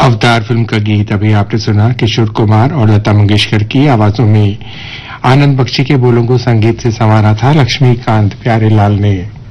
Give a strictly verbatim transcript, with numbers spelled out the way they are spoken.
Avatar film का गीत अभी आपने सुना किशोर कुमार और लता मंगेशकर की आवाजों में। आनंद बख्शी के बोलों को संगीत से संवारा था लक्ष्मीकांत प्यारेलाल ने।